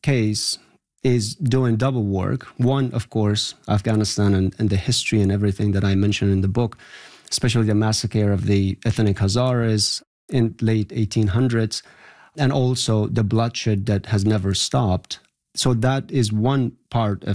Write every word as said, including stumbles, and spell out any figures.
case is doing double work. One, of course, Afghanistan and, and the history and everything that I mentioned in the book, especially the massacre of the ethnic Hazaras in late eighteen hundreds, and also the bloodshed that has never stopped. So that is one part of